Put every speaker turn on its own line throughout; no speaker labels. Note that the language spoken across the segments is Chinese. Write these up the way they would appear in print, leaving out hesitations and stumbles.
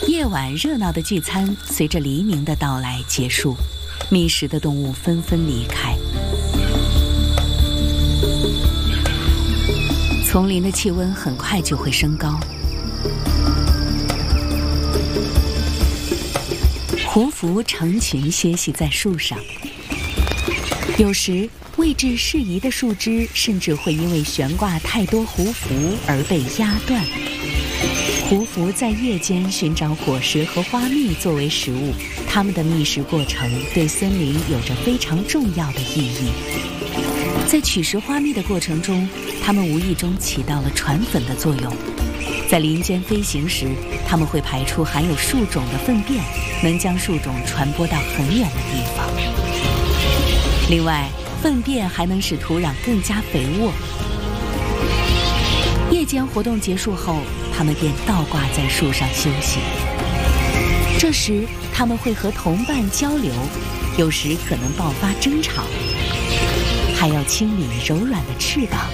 夜晚热闹的聚餐随着黎明的到来结束，觅食的动物纷纷离开。丛林的气温很快就会升高。胡服成群歇息在树上，有时位置适宜的树枝甚至会因为悬挂太多胡服而被压断。胡服在夜间寻找果实和花蜜作为食物，它们的觅食过程对森林有着非常重要的意义。在取食花蜜的过程中，它们无意中起到了传粉的作用。在林间飞行时，它们会排出含有树种的粪便，能将树种传播到很远的地方。另外，粪便还能使土壤更加肥沃。夜间活动结束后，它们便倒挂在树上休息。这时，它们会和同伴交流，有时可能爆发争吵，还要清理柔软的翅膀。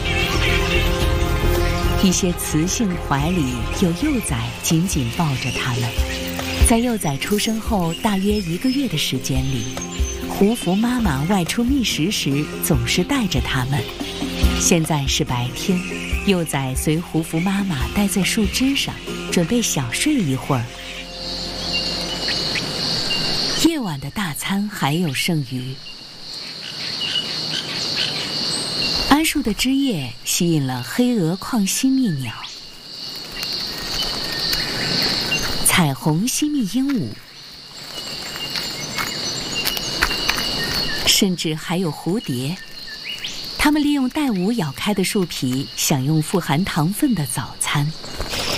一些雌性怀里有幼崽紧紧抱着它们。在幼崽出生后大约1个月的时间里，胡服妈妈外出觅食时总是带着它们。现在是白天，幼崽随胡服妈妈待在树枝上，准备小睡一会儿。夜晚的大餐还有剩余。桉树的枝叶吸引了黑额矿吸蜜鸟、彩虹吸蜜鹦鹉，甚至还有蝴蝶。它们利用带舞咬开的树皮，享用富含糖分的早餐。